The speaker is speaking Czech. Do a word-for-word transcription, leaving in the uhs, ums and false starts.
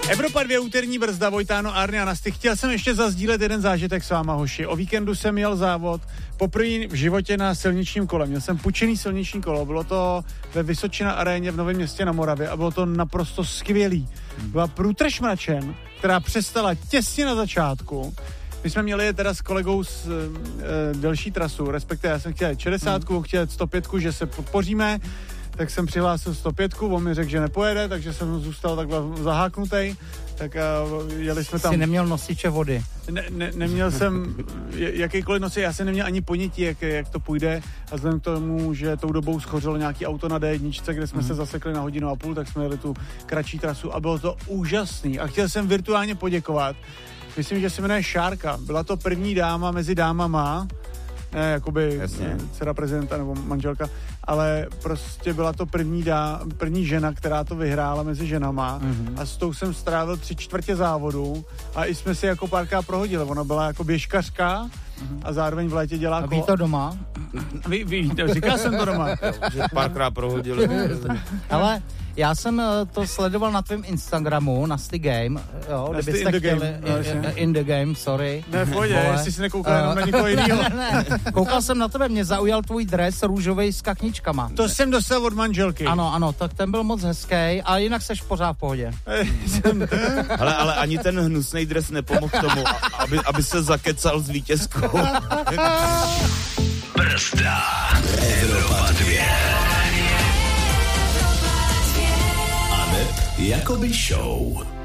Evropa dvě úterní brzda, Vojtáno, Arny a Nasty. Chtěl jsem ještě zazdílet jeden zážitek s váma, hoši. O víkendu jsem jel závod poprvé v životě na silničním kole. Měl jsem půjčený silniční kolo, bylo to ve Vysočina aréně v Novém Městě na Moravě a bylo to naprosto skvělý. Byla průtrž mračen, která přestala těsně na začátku. My jsme měli teda s kolegou s, e, delší trasu, respektive já jsem chtěl šedesát, hmm. chtěl sto pět, že se podpoříme, tak jsem přihlásil sto pět, on mi řekl, že nepojede, takže jsem zůstal takhle zaháknutej, tak uh, jeli jsme tam. Jsi neměl nosiče vody? Ne, ne, neměl jsem jakýkoliv nosič, já jsem neměl ani ponětí, jak, jak to půjde a vzhledem k tomu, že tou dobou schořilo nějaký auto na dé jedna, kde jsme mm. se zasekli na hodinu a půl, tak jsme jeli tu kratší trasu a bylo to úžasný a chtěl jsem virtuálně poděkovat. Myslím, že se jmenuje Šárka. Byla to první dáma mezi dámama, ne, jakoby Jasně. dcera prezidenta nebo manželka, ale prostě byla to první, dá, první žena, která to vyhrála mezi ženama mm-hmm. a s tou jsem strávil tři čtvrtě závodu a i jsme si jako párkrát prohodili. Ona byla jako běžkařka mm-hmm. a zároveň v létě dělá... A ví to doma? Ví, ví, říkal jsem to doma. Že párkrát prohodili. Ale já jsem to sledoval na tvém Instagramu, Nasty Game, jo, kdybyste chtěli, game, in the game, sorry. Ne, pojď, jestli jsi nekoukal jenom na někoho jinýho. Ne, koukal jsem na tebe, mě zaujal tvůj dres růžovej s kachničkama. To jsem dostal od manželky. Ano, ano, tak ten byl moc hezký, ale jinak seš pořád v pohodě. ale, ale ani ten hnusnej dres nepomohl tomu, aby, aby se zakecal s vítězkou. Brzda. Evropa dvě. Jakoby show.